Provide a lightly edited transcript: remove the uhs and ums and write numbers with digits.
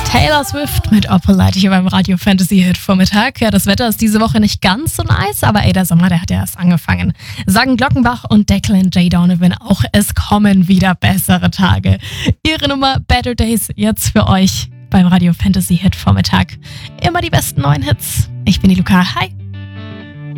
Taylor Swift mit Opalite hier beim Radio Fantasy Hit Vormittag. Ja, das Wetter ist diese Woche nicht ganz so nice, aber der Sommer, der hat ja erst angefangen. Sagen Glockenbach und Declan J. Donovan auch, es kommen wieder bessere Tage. Ihre Nummer Better Days jetzt für euch beim Radio Fantasy Hit Vormittag. Immer die besten neuen Hits. Ich bin die Luca. Hi.